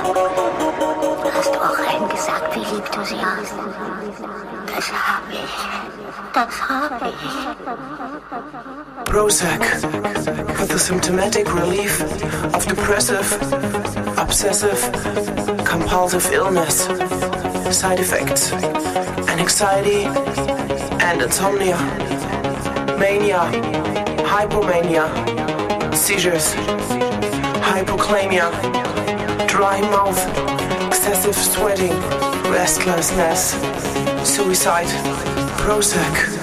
Hast du auch allen gesagt, wie lieb du sie hast? Das hab ich. Prozac, for the symptomatic relief of depressive, obsessive, compulsive illness, side effects, anxiety and insomnia, mania, hypomania, seizures, hypokalemia, dry mouth, excessive sweating, restlessness, suicide. Prozac.